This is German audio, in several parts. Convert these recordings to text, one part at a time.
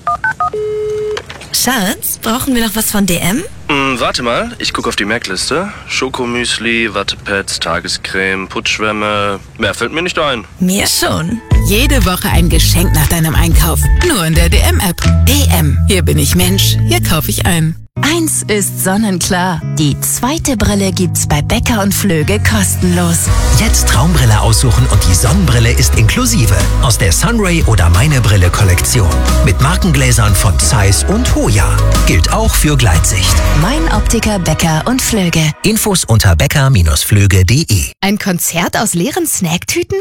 Schatz, brauchen wir noch was von DM? Warte mal, ich gucke auf die Merkliste. Schokomüsli, Wattepads, Tagescreme, Putzschwämme. Mehr fällt mir nicht ein. Mir schon. Jede Woche ein Geschenk nach deinem Einkauf. Nur in der DM-App. DM. Hier bin ich Mensch. Hier kaufe ich ein. Eins ist sonnenklar. Die zweite Brille gibt's bei Becker und Flöge kostenlos. Jetzt Traumbrille aussuchen und die Sonnenbrille ist inklusive. Aus der Sunray oder Meine Brille Kollektion. Mit Markengläsern von Zeiss und Hoya. Gilt auch für Gleitsicht. Mein Optiker Becker und Flöge. Infos unter becker-flöge.de. Ein Konzert aus leeren Snacktüten?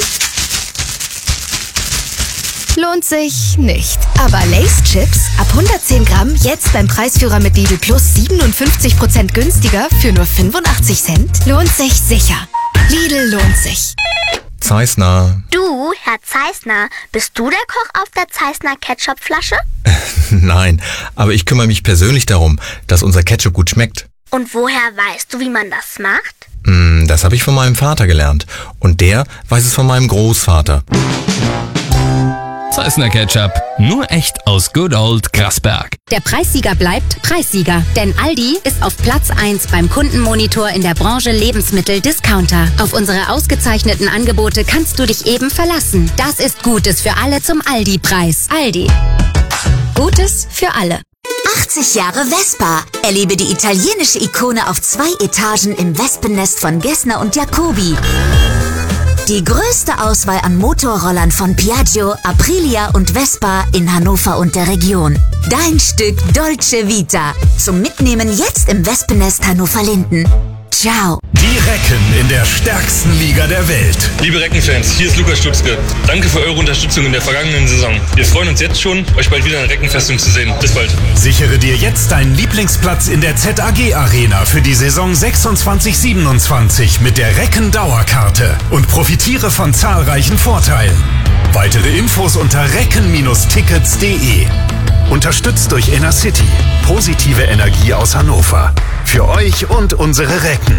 Lohnt sich nicht. Aber Lay's Chips ab 110 Gramm jetzt beim Preisführer mit Lidl Plus 57% günstiger für nur 85 Cent. Lohnt sich sicher. Lidl lohnt sich. Zeissner. Du, Herr Zeissner, bist du der Koch auf der Zeissner Ketchupflasche? Nein, aber ich kümmere mich persönlich darum, dass unser Ketchup gut schmeckt. Und woher weißt du, wie man das macht? Das habe ich von meinem Vater gelernt. Und der weiß es von meinem Großvater. Zeissner Ketchup. Nur echt aus Good Old Grasberg. Der Preissieger bleibt Preissieger, denn Aldi ist auf Platz 1 beim Kundenmonitor in der Branche Lebensmittel-Discounter. Auf unsere ausgezeichneten Angebote kannst du dich eben verlassen. Das ist Gutes für alle zum Aldi-Preis. Aldi. Gutes für alle. 80 Jahre Vespa. Erlebe die italienische Ikone auf 2 Etagen im Wespennest von Gessner und Jacobi. Die größte Auswahl an Motorrollern von Piaggio, Aprilia und Vespa in Hannover und der Region. Dein Stück Dolce Vita. Zum Mitnehmen jetzt im Wespennest Hannover-Linden. Ciao. Die Recken in der stärksten Liga der Welt. Liebe Reckenfans, hier ist Lukas Stutzke. Danke für eure Unterstützung in der vergangenen Saison. Wir freuen uns jetzt schon, euch bald wieder in der Reckenfestung zu sehen. Bis bald. Sichere dir jetzt deinen Lieblingsplatz in der ZAG Arena für die Saison 26/27 mit der Recken-Dauerkarte und profitiere von zahlreichen Vorteilen. Weitere Infos unter recken-tickets.de. Unterstützt durch Inner-City. Positive Energie aus Hannover. Für euch und unsere Recken.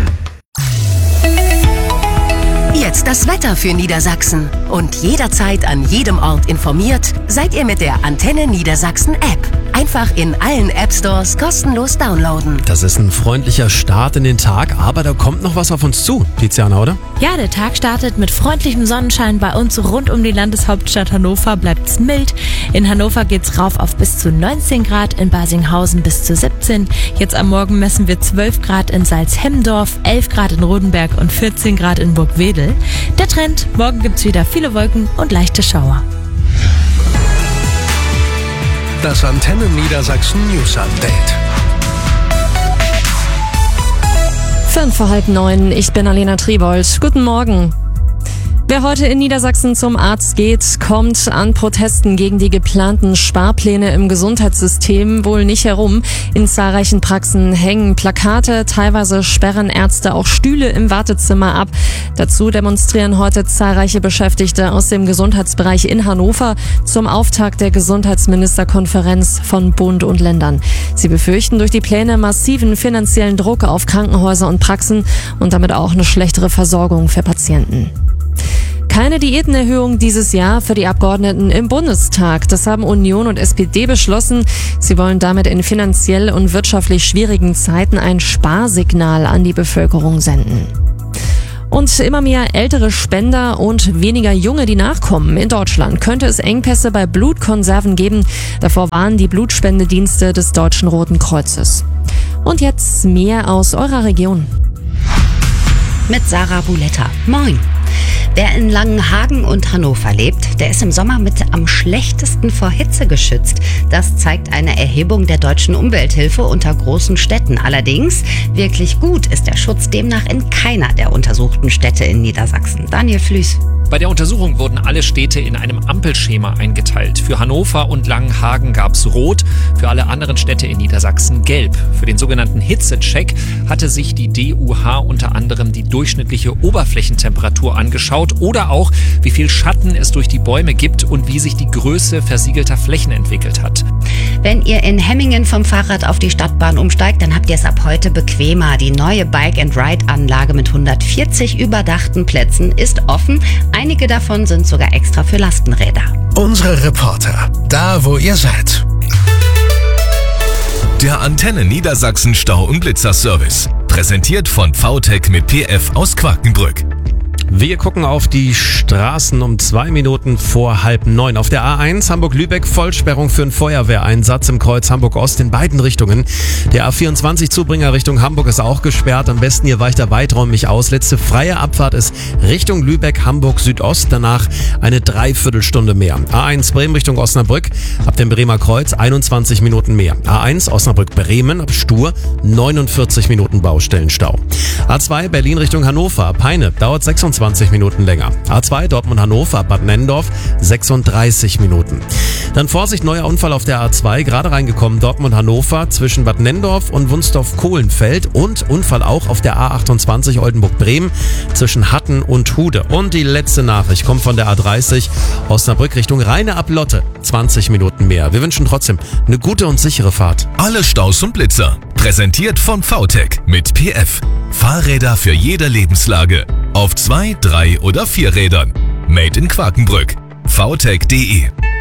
Jetzt das Wetter für Niedersachsen. Und jederzeit an jedem Ort informiert, seid ihr mit der Antenne Niedersachsen App. Einfach in allen App-Stores kostenlos downloaden. Das ist ein freundlicher Start in den Tag, aber da kommt noch was auf uns zu, Tiziana, oder? Ja, der Tag startet mit freundlichem Sonnenschein bei uns rund um die Landeshauptstadt Hannover. Bleibt es mild. In Hannover geht's rauf auf bis zu 19 Grad, in Basinghausen bis zu 17. Jetzt am Morgen messen wir 12 Grad in Salzhemmendorf, 11 Grad in Rodenberg und 14 Grad in Burgwedel. Der Trend, morgen gibt's wieder viele Wolken und leichte Schauer. Das Antenne Niedersachsen News Update. 9:05, ich bin Alena Triebold. Guten Morgen. Wer heute in Niedersachsen zum Arzt geht, kommt an Protesten gegen die geplanten Sparpläne im Gesundheitssystem wohl nicht herum. In zahlreichen Praxen hängen Plakate, teilweise sperren Ärzte auch Stühle im Wartezimmer ab. Dazu demonstrieren heute zahlreiche Beschäftigte aus dem Gesundheitsbereich in Hannover zum Auftakt der Gesundheitsministerkonferenz von Bund und Ländern. Sie befürchten durch die Pläne massiven finanziellen Druck auf Krankenhäuser und Praxen und damit auch eine schlechtere Versorgung für Patienten. Keine Diätenerhöhung dieses Jahr für die Abgeordneten im Bundestag. Das haben Union und SPD beschlossen. Sie wollen damit in finanziell und wirtschaftlich schwierigen Zeiten ein Sparsignal an die Bevölkerung senden. Und immer mehr ältere Spender und weniger Junge, die nachkommen. In Deutschland könnte es Engpässe bei Blutkonserven geben. Davor warnen die Blutspendedienste des Deutschen Roten Kreuzes. Und jetzt mehr aus eurer Region. Mit Sarah Buletta. Moin. Wer in Langenhagen und Hannover lebt, der ist im Sommer mit am schlechtesten vor Hitze geschützt. Das zeigt eine Erhebung der Deutschen Umwelthilfe unter großen Städten. Allerdings, wirklich gut ist der Schutz demnach in keiner der untersuchten Städte in Niedersachsen. Daniel Flüß. Bei der Untersuchung wurden alle Städte in einem Ampelschema eingeteilt. Für Hannover und Langenhagen gab's Rot, für alle anderen Städte in Niedersachsen Gelb. Für den sogenannten Hitzecheck hatte sich die DUH unter anderem die durchschnittliche Oberflächentemperatur angeschaut oder auch, wie viel Schatten es durch die Bäume gibt und wie sich die Größe versiegelter Flächen entwickelt hat. Wenn ihr in Hemmingen vom Fahrrad auf die Stadtbahn umsteigt, dann habt ihr es ab heute bequemer. Die neue Bike-and-Ride-Anlage mit 140 überdachten Plätzen ist offen. Einige davon sind sogar extra für Lastenräder. Unsere Reporter, da wo ihr seid. Der Antenne Niedersachsen Stau- und Blitzerservice. Präsentiert von VTech mit PF aus Quakenbrück. Wir gucken auf die Straßen um 2 Minuten vor 8:30. Auf der A1 Hamburg-Lübeck Vollsperrung für einen Feuerwehreinsatz im Kreuz Hamburg-Ost in beiden Richtungen. Der A24 Zubringer Richtung Hamburg ist auch gesperrt. Am besten ihr weicht da weiträumig aus. Letzte freie Abfahrt ist Richtung Lübeck, Hamburg Südost. Danach eine Dreiviertelstunde mehr. A1 Bremen Richtung Osnabrück ab dem Bremer Kreuz 21 Minuten mehr. A1 Osnabrück-Bremen ab Stur 49 Minuten Baustellenstau. A2 Berlin Richtung Hannover ab Peine dauert 26 Minuten länger. A2 Dortmund-Hannover ab Bad Nennendorf 36 Minuten. Dann Vorsicht, neuer Unfall auf der A2, gerade reingekommen, Dortmund-Hannover zwischen Bad Nennendorf und Wunsdorf-Kohlenfeld und Unfall auch auf der A28 Oldenburg-Bremen zwischen Hatten und Hude. Und die letzte Nachricht kommt von der A30 Osnabrück Richtung Rheine ab Lotte, 20 Minuten mehr. Wir wünschen trotzdem eine gute und sichere Fahrt. Alle Staus und Blitzer. Präsentiert von VTech mit PF. Fahrräder für jede Lebenslage. Auf 2, 3 oder 4 Rädern. Made in Quakenbrück. vtech.de